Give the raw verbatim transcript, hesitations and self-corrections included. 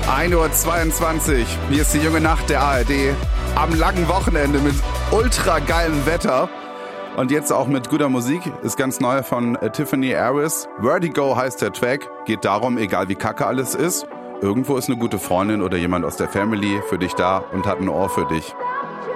ein Uhr zweiundzwanzig. Hier ist die junge Nacht der A R D. Am langen Wochenende mit ultra geilem Wetter. Und jetzt auch mit guter Musik. Ist ganz neu von äh, Tiffany Harris. Vertigo heißt der Track. Geht darum, egal wie kacke alles ist, irgendwo ist eine gute Freundin oder jemand aus der Family für dich da und hat ein Ohr für dich.